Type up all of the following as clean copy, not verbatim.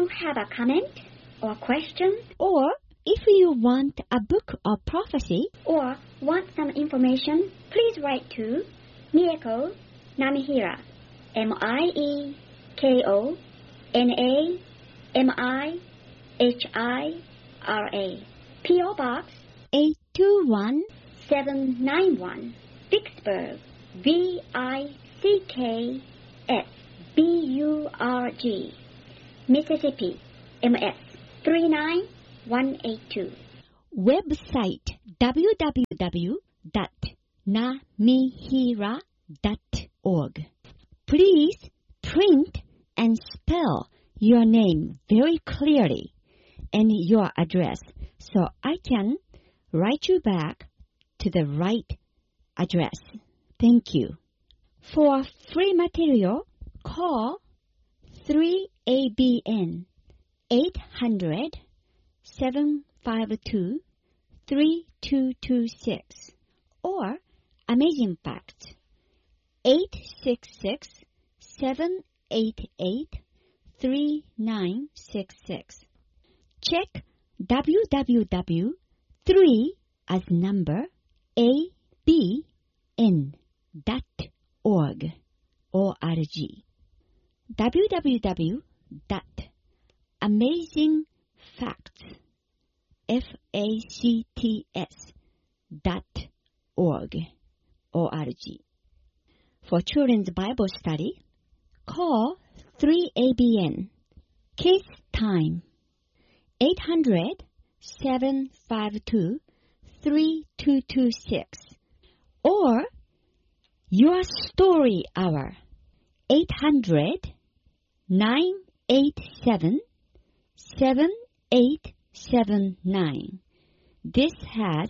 you have a comment or question, or if you want a book of prophecy, or want some information, please write to Mieko Namihira, MIEKO NAMIHIRA, P.O. Box 821 791, Vicksburg, VICKSBURG, Mississippi, MS 39182. website www.namihira.org. Please print and spell your name very clearly and your address so I can write you back to the right address. Thank you. For free material, call 3ABN 800-752-3226 or Amazing Facts 866-788-3966. Check www.3 as number abn.org www.amazingfacts.org. For Children's Bible Study, call 3ABN. Kids Time 800-752-3226 or Your Story Hour 800-987-7879. This has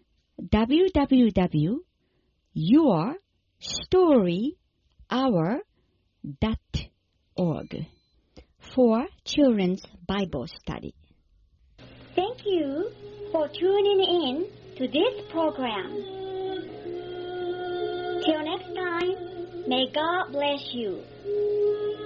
www.yourstoryhour.org for Children's Bible Study. Thank you for tuning in to this program. Till next time, may God bless you.